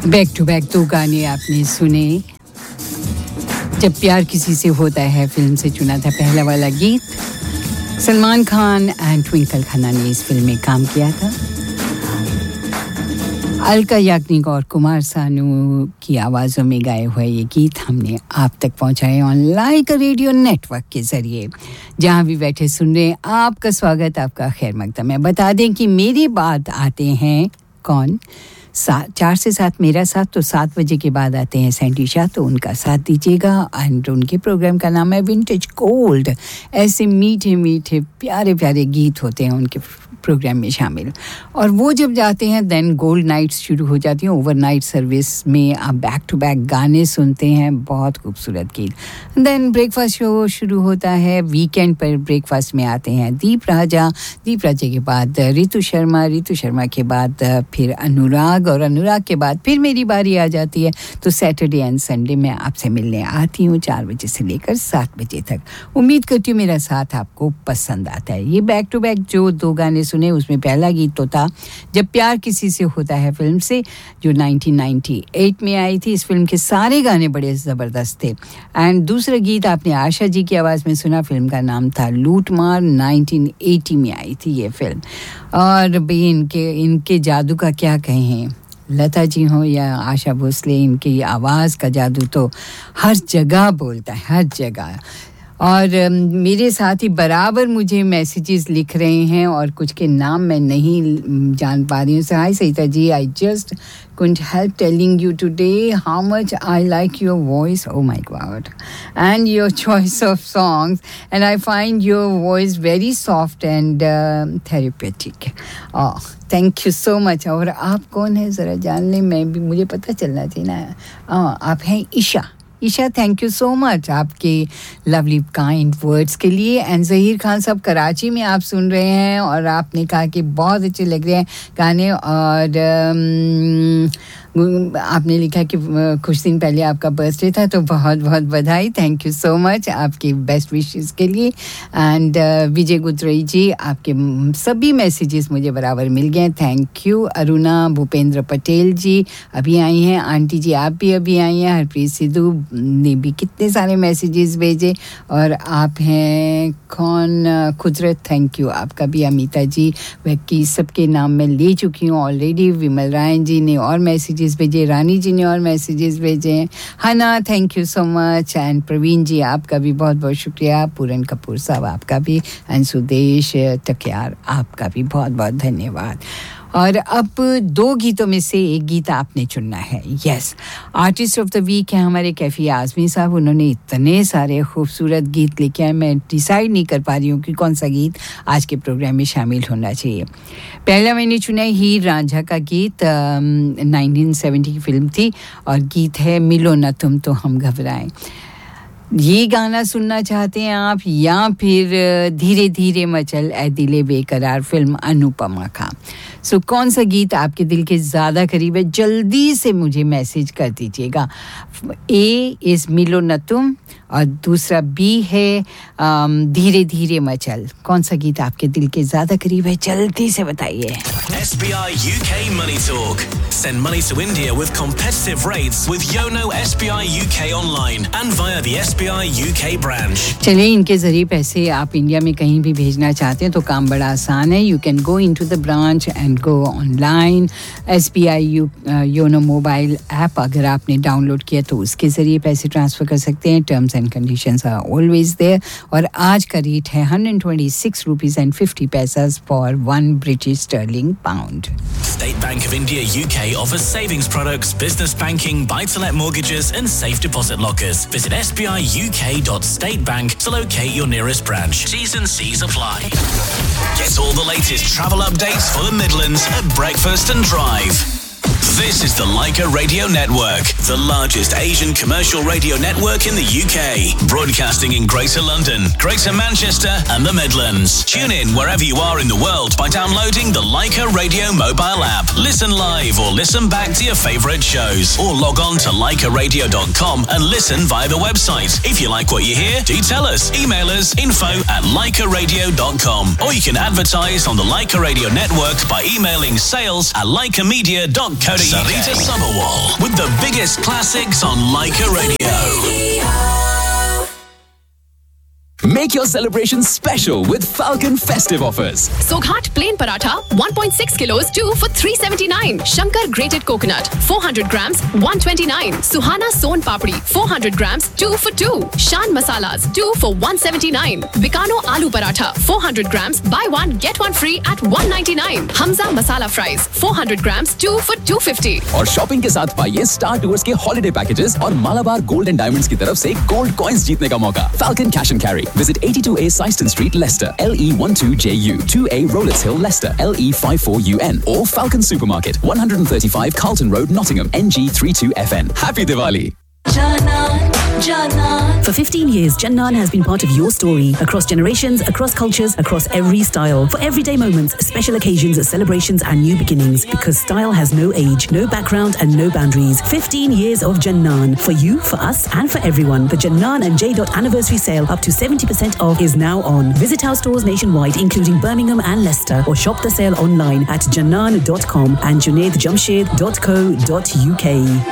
Back to back दो गाने आपने सुने। जब प्यार किसी से होता है फिल्म से चुना था पहला वाला गीत। सलमान खान एंड ट्विंकल खन्ना ने इस फिल्म में काम किया था। अलका याग्निक और कुमार सानू की आवाज़ों में गाए हुए ये गीत हमने आप तक पहुंचाए ऑन लाइक रेडियो नेटवर्क के ज़रिए। जहां भी बैठे सुन रहे हैं आपका स्वागत, आपका खैर मकदम है। बता दें कि मेरी बात आते हैं कौन 4 से 7 मेरा साथ, तो 7 बजे के बाद आते हैं सैंडी शाह, तो उनका साथ दीजिएगा। एंड उनके प्रोग्राम का नाम है विंटेज गोल्ड। ऐसे मीठे मीठे प्यारे प्यारे गीत होते हैं उनके प्रोग्राम में शामिल। और वो जब जाते हैं देन गोल्ड नाइट्स शुरू हो जाती हैं। ओवरनाइट सर्विस में आप बैक टू बैक गाने सुनते हैं, बहुत खूबसूरत गीत। देन ब्रेकफास्ट शो शुरू होता है। वीकेंड पर ब्रेकफास्ट में आते हैं दीप राजा के बाद रितु शर्मा के बाद फिर अनुराग, और अनुराग के बाद फिर मेरी बारी आ जाती है। तो सैटरडे एंड संडे में आपसे मिलने आती हूँ 4 बजे से लेकर 7 बजे तक। उम्मीद करती हूँ मेरा साथ आपको पसंद आता है। ये बैक टू बैक जो 2 गाने सुने उसमें पहला गीत तो था जब प्यार किसी से होता है फिल्म से, जो 1998 में आई थी। इस फिल्म के सारे गाने बड़े ज़बरदस्त थे। एंड दूसरा गीत आपने आशा जी की आवाज़ में सुना। फिल्म का नाम था लूटमार, 1980 में आई थी ये फिल्म। और भाई इनके जादू का क्या कहें, लता जी हो या आशा भोसले, इनकी आवाज़ का जादू तो हर जगह बोलता है, हर जगह। और मेरे साथ ही बराबर मुझे मैसेजेस लिख रहे हैं और कुछ के नाम मैं नहीं जान पा रही हूँ। सो हाय सईता जी, I just couldn't help telling you today how much I like your voice. Oh my God. And your choice of songs. And I find your voice very soft and therapeutic. Oh, thank you so much. और आप कौन है ज़रा जान लें, मुझे पता चलना चाहिए ना। आप हैं Isha, thank you so much आपके लवली काइंड वर्ड्स के लिए। एंड ज़हीर खान साहब कराची में आप सुन रहे हैं और आपने कहा कि बहुत अच्छे लग रहे हैं गाने। और आपने लिखा कि कुछ दिन पहले आपका बर्थडे था, तो बहुत बहुत बधाई। थैंक यू सो मच आपकी बेस्ट विशेस के लिए। एंड विजय गुजराई जी, आपके सभी मैसेजेस मुझे बराबर मिल गए, थैंक यू। अरुणा भूपेंद्र पटेल जी अभी आई हैं। आंटी जी आप भी अभी आई हैं। हरप्रीत सिद्धू ने भी कितने सारे मैसेजेस भेजे। और आप हैं कौन, कुदरत, थैंक यू आपका भी। अमिता जी, वैकी सबके नाम मैं ले चुकी हूँ ऑलरेडी। विमल रायन जी ने और मैसेजेस भेजे, रानी जी ने और मैसेजेस भेजे हैं। हना, thank you so much. And Praveen जी आपका भी बहुत बहुत शुक्रिया। पूरन कपूर साहब आपका भी। एंड सुदेश टक्यार आपका भी बहुत बहुत धन्यवाद। और अब 2 गीतों में से एक गीत आपने चुनना है। Yes, artist of the week है हमारे कैफी आज़मी साहब। उन्होंने इतने सारे खूबसूरत गीत लेके आए, मैं डिसाइड नहीं कर पा रही हूँ कि कौन सा गीत आज के प्रोग्राम में शामिल होना चाहिए। पहला मैंने चुना है हीर रांझा का गीत, 1970 की फिल्म थी और गीत है मिलो न तुम तो हम घबराएं। ये गाना सुनना चाहते हैं आप, या फिर धीरे धीरे मचल ए दिले बेकरार, फिल्म अनुपमा का। सो कौन सा गीत आपके दिल के ज़्यादा करीब है, जल्दी से मुझे मैसेज कर दीजिएगा। ए इज़ मिलो न तुम और दूसरा बी है धीरे धीरे मचल। कौन सा गीत आपके दिल के ज़्यादा करीब है, जल्दी से बताइए। SBI UK Money Talk. Send money to India with competitive rates with Yono SBI UK online and via the SBI UK branch. चलिए, इनके ज़रिए पैसे आप इंडिया में कहीं भी भेजना चाहते हैं तो काम बड़ा आसान है। You can go into the branch and go online. SBI YONO mobile app अगर आपने डाउनलोड किया तो उसके ज़रिए पैसे ट्रांसफ़र कर सकते हैं। Terms and conditions are always there. और आज का रेट है 126 rupees and 50 paise for 1 British sterling pound. State Bank of India UK offers savings products, business banking, buy-to-let mortgages and safe deposit lockers. Visit sbiuk.statebank to locate your nearest branch. T's and C's apply. Get all the latest travel updates for the Midlands at Breakfast and Drive. This is the Leica Radio Network, the largest Asian commercial radio network in the UK, broadcasting in Greater London, Greater Manchester and the Midlands. Tune in wherever you are in the world by downloading the Leica Radio mobile app. Listen live or listen back to your favourite shows, or log on to leicaradio.com and listen via the website. If you like what you hear, do tell us. Email us info@leicaradio.com, or you can advertise on the Leica Radio Network by emailing sales@leicamedia.co.uk. Sarita Sabharwal with the biggest classics on Leica Radio. Make your celebrations special with Falcon festive offers. Soghat plain paratha 1.6 kilos 2 for 379. Shankar grated coconut 400 grams 129. Suhana son papdi 400 grams 2 for 2. Shan masalas 2 for 179. Bikano aloo paratha 400 grams buy one get one free at 199. Hamza masala fries 400 grams 2 for 250. और shopping के साथ पाइए star tours के holiday packages और Malabar gold and diamonds की तरफ से gold coins जीतने का मौका. Falcon Cash and Carry. Visit 82A Syston Street, Leicester, LE12JU, 2A Rollets Hill, Leicester, LE54UN, or Falcon Supermarket, 135 Carlton Road, Nottingham, NG32FN. Happy Diwali! For 15 years, Jannan has been part of your story. Across generations, across cultures, across every style. For everyday moments, special occasions, celebrations and new beginnings. Because style has no age, no background and no boundaries. 15 years of Jannan. For you, for us and for everyone. The Jannan and J. anniversary sale up to 70% off is now on. Visit our stores nationwide including Birmingham and Leicester or shop the sale online at jannan.com and junaidjamshed.co.uk.